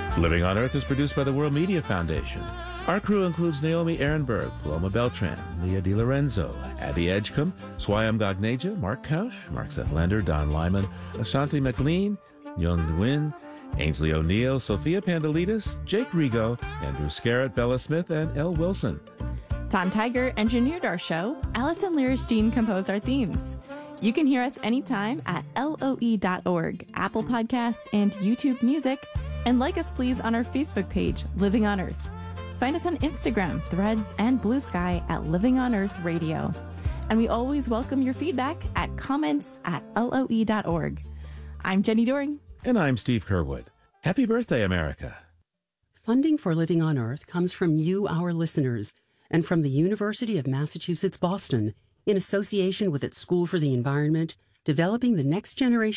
Living on Earth is produced by the World Media Foundation. Our crew includes Naomi Ehrenberg, Paloma Beltran, Leah DiLorenzo, Abby Edgecombe, Swayam Gagneja, Mark Kausch, Mark Seth Lender, Don Lyman, Ashanti McLean, Young Nguyen, Ainsley O'Neill, Sophia Pandelides, Jake Rigo, Andrew Scarrett, Bella Smith, and Elle Wilson. Tom Tiger engineered our show. Allison Lierstein composed our themes. You can hear us anytime at LOE.org, Apple Podcasts, and YouTube Music. And like us, please, on our Facebook page, Living on Earth. Find us on Instagram, Threads, and Blue Sky at Living on Earth Radio. And we always welcome your feedback at comments@LOE.org. I'm Jenny Doring. And I'm Steve Curwood. Happy birthday, America. Funding for Living on Earth comes from you, our listeners, and from the University of Massachusetts, Boston, in association with its School for the Environment, developing the next generation